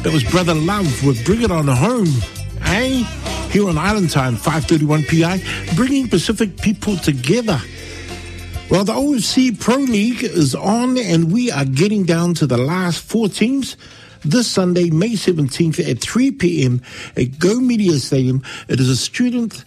That was Brother Love with Bring It On Home. Hey, here on Island Time, 5:31 PI, bringing Pacific people together. Well, the OFC Pro League is on, and we are getting down to the last 4 teams. This Sunday, May 17th at 3 p.m. at Go Media Stadium. It is a student,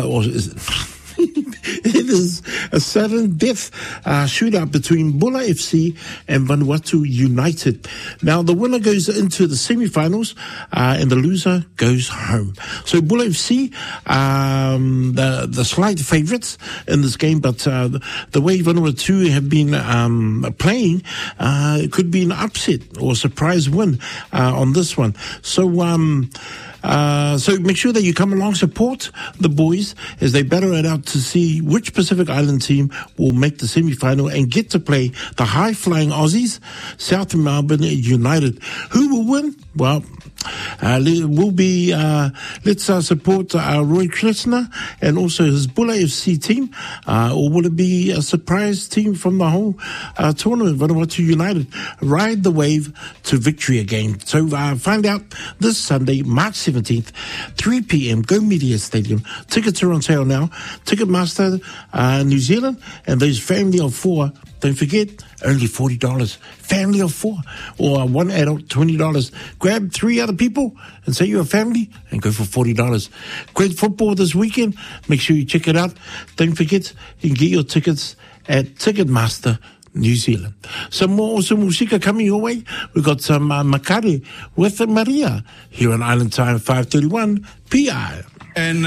it is a sudden death shootout between Bula FC and Vanuatu United. Now, the winner goes into the semi-finals and the loser goes home. So Bula FC, the slight favourites in this game, but the way Vanuatu have been playing, it could be an upset or a surprise win on this one. So make sure that you come along, support the boys as they battle it out to see which Pacific Island team will make the semi-final and get to play the high-flying Aussies, South Melbourne United. Who will win? Well, let's support Roy Krishna and also his Bula FC team, or will it be a surprise team from the whole tournament, Vanuatu United? Ride the wave to victory again. So find out this Sunday, March 17th, 3 p.m, Go Media Stadium. Tickets are on sale now. Ticketmaster New Zealand, and those family of 4, don't forget, only $40. Family of 4, or one adult, $20. Grab 3 other people and say you're a family and go for $40. Great football this weekend. Make sure you check it out. Don't forget, you can get your tickets at Ticketmaster New Zealand. Some more awesome musika coming your way. We've got some Makare with Maria here on Island Time 5:31 PI. And